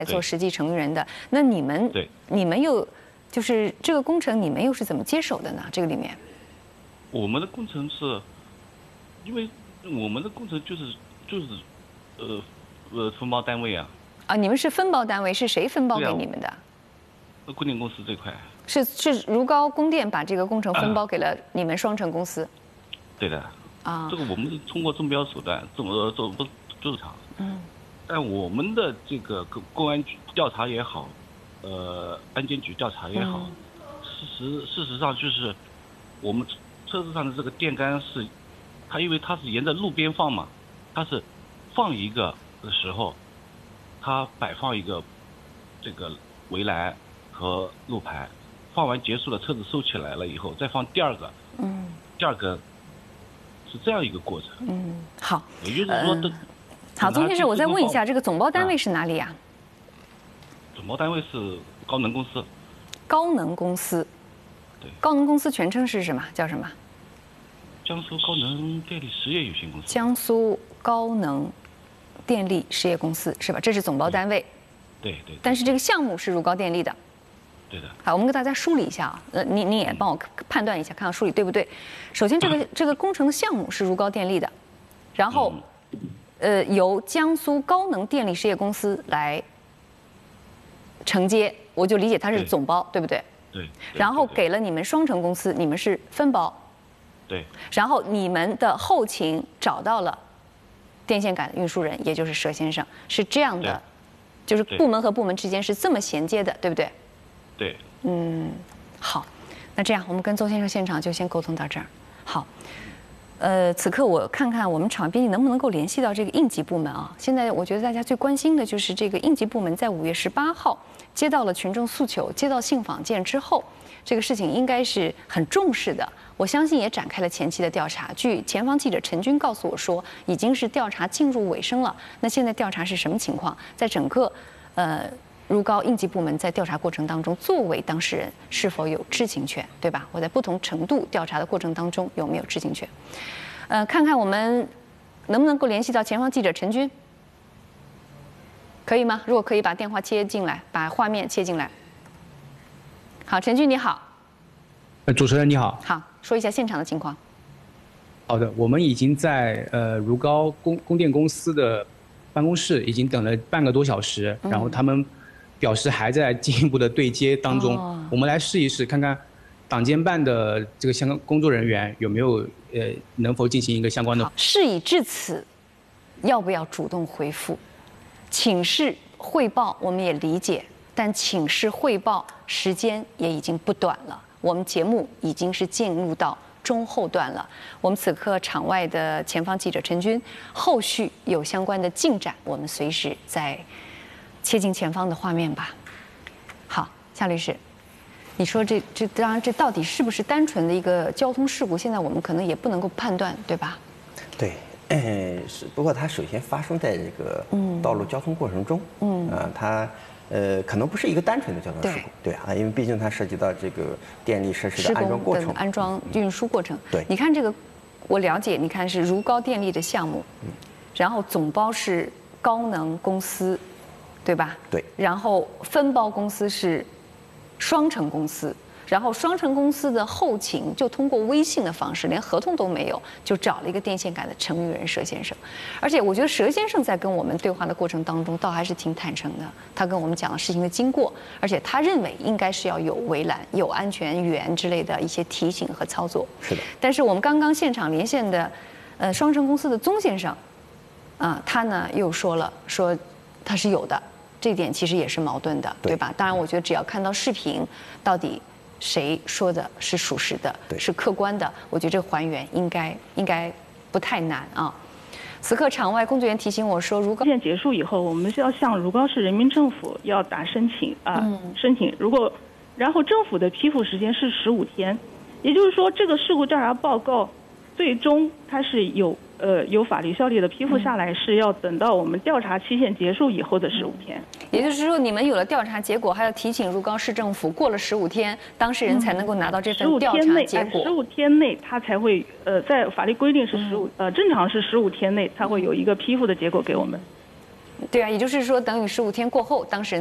做实际承运人的。那你们又就是这个工程，你们又是怎么接手的呢？这个里面， 我们的工程是，因为我们的工程就是分包单位啊。 啊，你们是分包单位，是谁分包给你们的？ 供电公司这块。 是如高供电把这个工程分包给了你们双城公司。 对的。啊。这个我们是通过中标手段做查。但我们的这个公安局调查也好，安监局调查也好，事实上就是我们车子上的这个电杆是，因为它是沿着路边放嘛，它是放一个的时候，它摆放一个这个围栏和路牌，放完结束了，车子收起来了以后再放第二个，第二个是这样一个过程。 好。 也就是说好，宗先生，我再问一下，这个总包单位是哪里呀？ 总包单位是高能公司。 高能公司。 对。 高能公司全称是什么？叫什么？ 江苏高能电力实业有限公司。 江苏高能电力实业公司是吧？这是总包单位。 对。 但是这个项目是如高电力的。 对的。 好，我们给大家梳理一下啊，你也帮我判断一下，看看梳理对不对。首先，这个工程的项目是如高电力的，然后。由江苏高能电力实业公司来承接，我就理解它是总包，对不对？ 对。 然后给了你们双城公司，你们是分包。 对。 然后你们的后勤找到了电线杆的运输人，也就是佘先生，是这样的，就是部门和部门之间是这么衔接的，对不对？ 对。 好，那这样我们跟邹先生现场就先沟通到这儿。好。此刻我看看我们场编辑能不能够联系到这个应急部门啊？现在我觉得大家最关心的就是这个应急部门在5月18号接到了群众诉求、接到信访件之后，这个事情应该是很重视的。我相信也展开了前期的调查。据前方记者陈军告诉我说，已经是调查进入尾声了。那现在调查是什么情况？在整个如高应急部门在调查过程当中，作为当事人是否有知情权，对吧？我在不同程度调查的过程当中有没有知情权？看看我们能不能够联系到前方记者陈军，可以吗？如果可以，把电话切进来，把画面切进来。好，陈军你好。 主持人你好。 好，说一下现场的情况。 好的，我们已经在如高供电公司的办公室已经等了半个多小时，然后他们表示还在进一步的对接当中。我们来试一试，看看党监办的这个相关工作人员有没有能否进行一个相关的。 事已至此，要不要主动回复？请示汇报我们也理解，但请示汇报时间也已经不短了，我们节目已经是进入到中后段了。我们此刻场外的前方记者陈军，后续有相关的进展，我们随时再切进前方的画面吧。好，夏律师，你说这当然这到底是不是单纯的一个交通事故？现在我们可能也不能够判断，对吧？ 对，是。不过它首先发生在这个道路交通过程中，它可能不是一个单纯的交通事故，对啊，因为毕竟它涉及到这个电力设施的安装过程、 安装运输过程。 对， 你看这个，我了解，你看是如高电力的项目，然后总包是高能公司，对吧？ 对。 然后分包公司是双城公司，然后双城公司的后勤就通过微信的方式，连合同都没有，就找了一个电线杆的承运人佘先生。而且我觉得佘先生在跟我们对话的过程当中，倒还是挺坦诚的。他跟我们讲了事情的经过，而且他认为应该是要有围栏、有安全员之类的一些提醒和操作。 是的。 但是我们刚刚现场连线的，双城公司的宗先生，他呢又说了，说他是有的，这点其实也是矛盾的，对吧？当然，我觉得只要看到视频，到底谁说的是属实的，是客观的，我觉得这个还原应该不太难啊。此刻场外工作人员提醒我说，如高事件结束以后，我们是要向如高市人民政府要打申请申请，然后政府的批复时间是15天，也就是说这个事故调查报告最终它是有法律效力的批复下来，是要等到我们调查期限结束以后的15天。 也就是说，你们有了调查结果，还要提醒如高市政府过了15天，当事人才能够拿到这份调查结果。 15天内，他才会在法律规定是正常是15天内，他会有一个批复的结果给我们。 对啊，也就是说等于15天过后，当事人